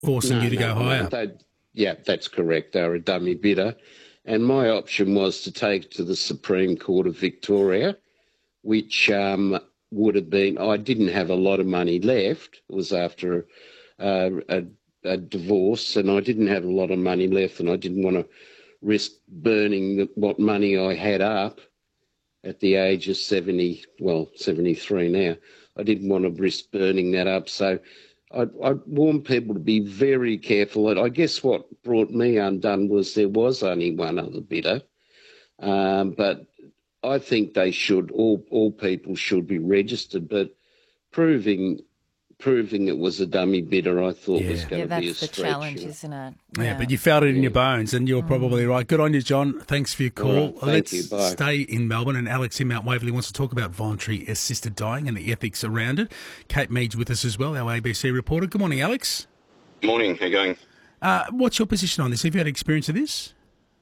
forcing you to go higher. Yeah, that's correct. They were a dummy bidder. And my option was to take it to the Supreme Court of Victoria, which would have been, I didn't have a lot of money left. It was after a divorce, and I didn't have a lot of money left, and I didn't want to risk burning what money I had up at the age of 73 now. I didn't want to risk burning that up. So I'd warn people to be very careful. And I guess what brought me undone was there was only one other bidder. But I think they should, all people should be registered, but proving it was a dummy bidder, I thought was going to be a stretch. That's the challenge, isn't it? Yeah, but you felt it in your bones, and you're probably right. Good on you, John. Thanks for your call. Thank you. Bye. Stay in Melbourne, and Alex in Mount Waverley wants to talk about voluntary assisted dying and the ethics around it. Kate Mead's with us as well, our ABC reporter. Good morning, Alex. Morning. How you going? What's your position on this? Have you had experience of this?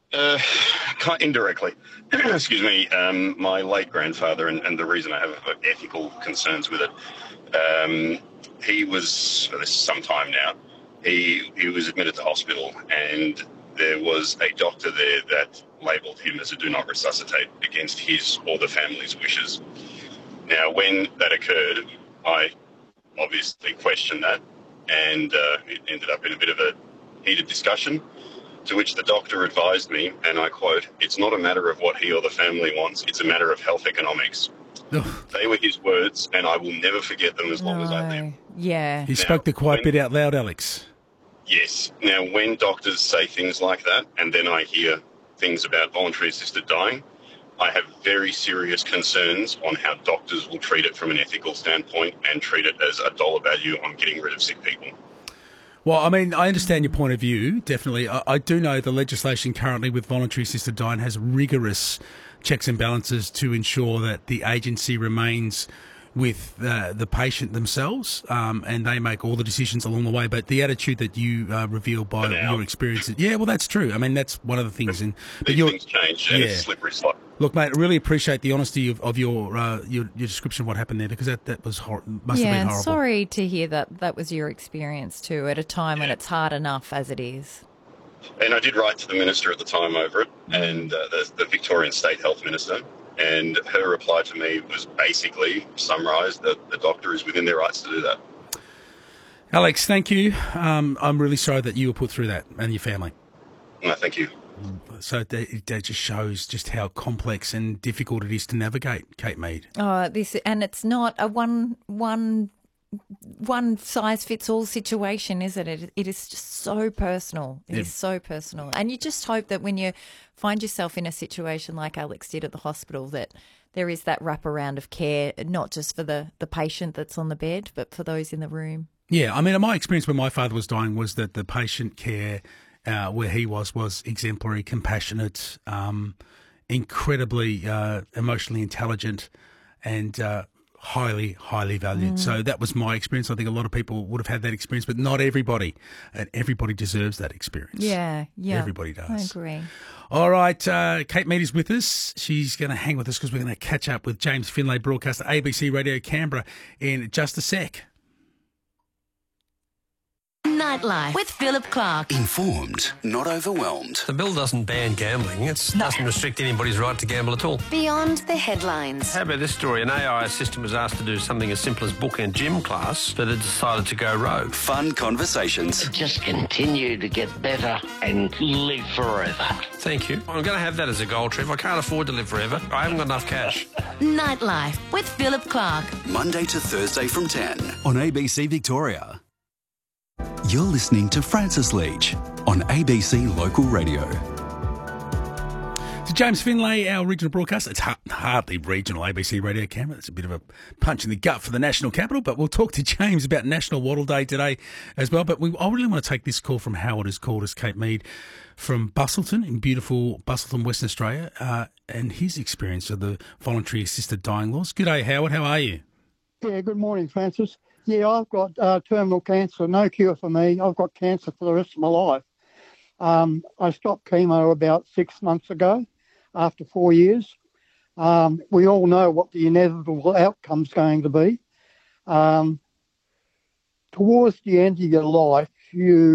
Indirectly. Excuse me. My late grandfather, and the reason I have ethical concerns with it, he was, this is some time now, he was admitted to hospital, and there was a doctor there that labelled him as a do not resuscitate against his or the family's wishes. Now, when that occurred, I obviously questioned that, and it ended up in a bit of a heated discussion, to which the doctor advised me, and I quote, "It's not a matter of what he or the family wants, it's a matter of health economics." They were his words, and I will never forget them as long as I live. Yeah. He spoke the quiet bit out loud, Alex. Yes. Now, when doctors say things like that, and then I hear things about voluntary assisted dying, I have very serious concerns on how doctors will treat it from an ethical standpoint and treat it as a dollar value on getting rid of sick people. Well, I mean, I understand your point of view, definitely. I do know the legislation currently with voluntary assisted dying has rigorous checks and balances to ensure that the agency remains with the patient themselves, and they make all the decisions along the way. But the attitude that you reveal by your experiences, yeah, well, that's true. I mean, that's one of the things. These things change, and it's a slippery slope. Look, mate, I really appreciate the honesty of your description of what happened there, because that must have been horrible. Sorry to hear that was your experience too, at a time when it's hard enough as it is. And I did write to the minister at the time over it, and the Victorian State Health Minister, and her reply to me was basically summarised that the doctor is within their rights to do that. Alex, thank you. I'm really sorry that you were put through that, and your family. No, thank you. So that just shows just how complex and difficult it is to navigate, Kate Mead. And it's not a one size fits all situation, is it? It is just so personal. It is so personal. And you just hope that when you find yourself in a situation like Alex did at the hospital, that there is that wraparound of care, not just for the patient that's on the bed, but for those in the room. Yeah, I mean, my experience when my father was dying was that the patient care where he was exemplary, compassionate, incredibly emotionally intelligent, and highly, highly valued. So that was my experience. I think a lot of people would have had that experience, but not everybody. And everybody deserves that experience. Yeah. Everybody does. I agree. All right, Kate Mead is with us. She's going to hang with us because we're going to catch up with James Finlay, broadcaster, ABC Radio Canberra, in just a sec. Nightlife with Philip Clark. Informed, not overwhelmed. The bill doesn't ban gambling. It doesn't restrict anybody's right to gamble at all. Beyond the headlines. How about this story? An AI assistant was asked to do something as simple as book a gym class, but it decided to go rogue. Fun conversations. Just continue to get better and live forever. Thank you. I'm going to have that as a goal, Trev. I can't afford to live forever. I haven't got enough cash. Nightlife with Philip Clark. Monday to Thursday from 10 on ABC Victoria. You're listening to Francis Leach on ABC Local Radio. So James Finlay, our regional broadcaster. It's hardly regional, ABC Radio Canberra. It's a bit of a punch in the gut for the national capital, but we'll talk to James about National Wattle Day today as well. But I really want to take this call from Howard, who's called us, Kate Mead, from Busselton, in beautiful Busselton, Western Australia, and his experience of the voluntary assisted dying laws. Good day, Howard. How are you? Yeah, good morning, Francis. Yeah, I've got terminal cancer, no cure for me. I've got cancer for the rest of my life. I stopped chemo about 6 months ago after 4 years. We all know what the inevitable outcome's going to be. Towards the end of your life, you